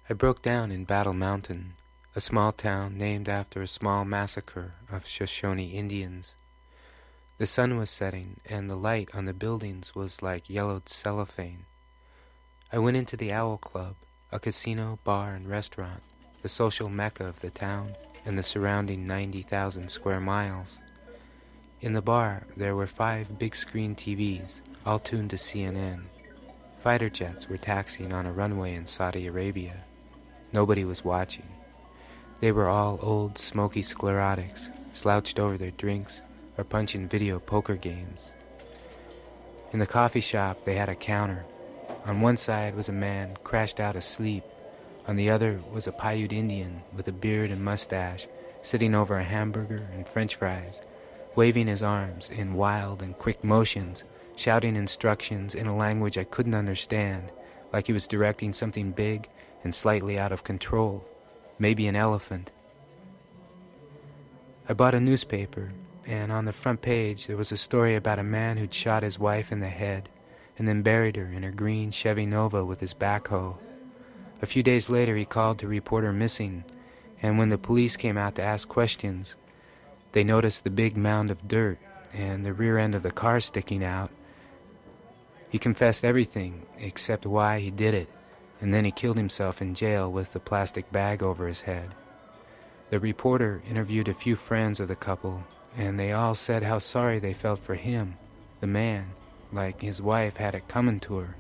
I broke down in Battle Mountain, a small town named after a small massacre of Shoshone Indians. The sun was setting, and the light on the buildings was like yellowed cellophane. I went into the Owl Club, a casino, bar, and restaurant, the social mecca of the town and the surrounding 90,000 square miles. In the bar, there were 5 big-screen TVs, all tuned to CNN. Fighter jets were taxiing on a runway in Saudi Arabia. Nobody was watching. They were all old, smoky sclerotics, slouched over their drinks or punching video poker games. In the coffee shop, they had a counter. On one side was a man crashed out asleep. On the other was a Paiute Indian with a beard and mustache sitting over a hamburger and French fries, waving his arms in wild and quick motions, shouting instructions in a language I couldn't understand, like he was directing something big and slightly out of control, maybe an elephant. I bought a newspaper, and on the front page there was a story about a man who'd shot his wife in the head and then buried her in her green Chevy Nova with his backhoe. A few days later he called to report her missing, and when the police came out to ask questions, they noticed the big mound of dirt and the rear end of the car sticking out. He confessed everything except why he did it, and then he killed himself in jail with the plastic bag over his head. The reporter interviewed a few friends of the couple, and they all said how sorry they felt for him, the man, like his wife had it coming to her.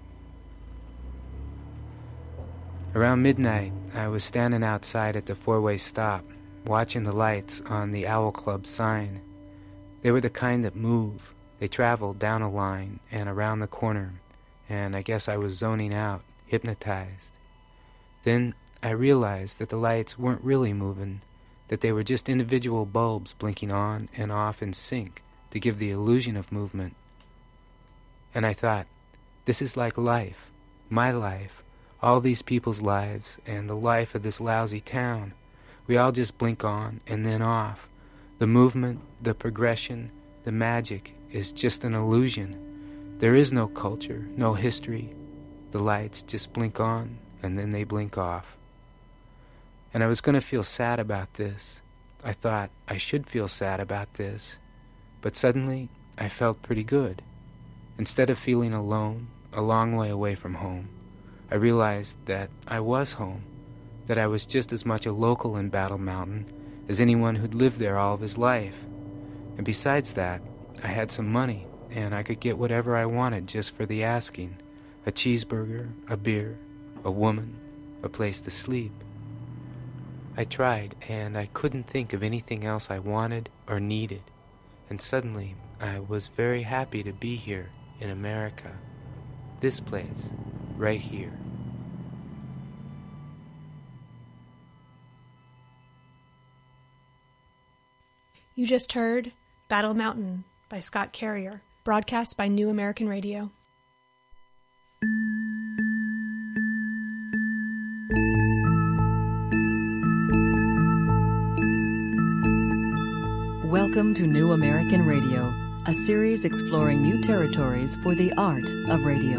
Around midnight, I was standing outside at the four-way stop, watching the lights on the Owl Club sign. They were the kind that move. They traveled down a line and around the corner, and I guess I was zoning out, hypnotized. Then I realized that the lights weren't really moving, that they were just individual bulbs blinking on and off in sync to give the illusion of movement. And I thought, this is like life, my life, all these people's lives, and the life of this lousy town. We all just blink on and then off. The movement, the progression, the magic is just an illusion. There is no culture, no history. The lights just blink on and then they blink off. And I was going to feel sad about this. I thought I should feel sad about this. But suddenly I felt pretty good. Instead of feeling alone, a long way away from home, I realized that I was home, that I was just as much a local in Battle Mountain as anyone who'd lived there all of his life. And besides that, I had some money, and I could get whatever I wanted just for the asking. A cheeseburger, a beer, a woman, a place to sleep. I tried, and I couldn't think of anything else I wanted or needed. And suddenly, I was very happy to be here in America. This place, right here. You just heard Battle Mountain by Scott Carrier, broadcast by New American Radio. Welcome to New American Radio, a series exploring new territories for the art of radio.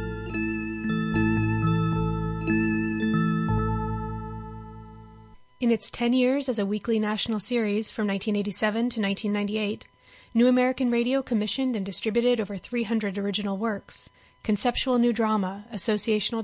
In its 10 years as a weekly national series from 1987 to 1998, New American Radio commissioned and distributed over 300 original works, conceptual new drama, associational